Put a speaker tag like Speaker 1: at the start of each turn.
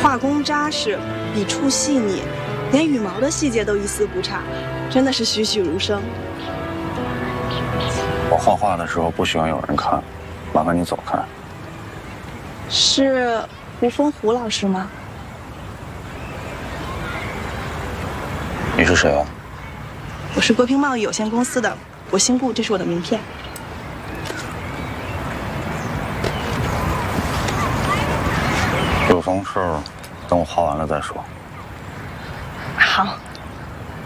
Speaker 1: 画工扎实，笔触细腻，连羽毛的细节都一丝不差，真的是栩栩如生。
Speaker 2: 我画画的时候不喜欢有人看，麻烦你走开。
Speaker 1: 是胡风胡老师吗？
Speaker 2: 你是谁啊？
Speaker 1: 我是国平贸易有限公司的，我姓顾，这是我的名片。有什么事等我画完了再说。好。